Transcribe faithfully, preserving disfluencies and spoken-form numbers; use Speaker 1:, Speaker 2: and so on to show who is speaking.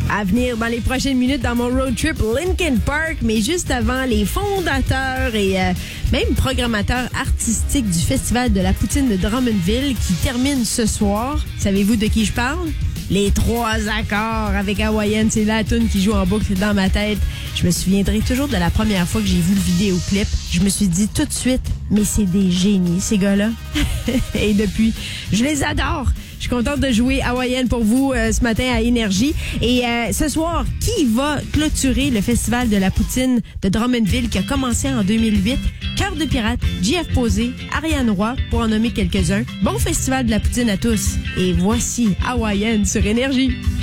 Speaker 1: À venir dans les prochaines minutes dans mon road trip Linkin Park, mais juste avant, les fondateurs et euh, même programmateurs artistiques du Festival de la Poutine de Drummondville qui termine ce soir. Savez-vous de qui je parle? Les trois accords avec Hawaiian, c'est la tune qui joue en boucle dans ma tête. Je me souviendrai toujours de la première fois que j'ai vu le vidéoclip. Je me suis dit tout de suite, mais c'est des génies, ces gars-là. Et depuis, je les adore. Je suis contente de jouer Hawaiian pour vous euh, ce matin à Énergie. Et euh, ce soir, qui va clôturer le Festival de la Poutine de Drummondville qui a commencé en deux mille huit? Cœur de pirate, J F Posé, Ariane Roy, pour en nommer quelques-uns. Bon Festival de la Poutine à tous. Et voici Hawaiian sur Énergie.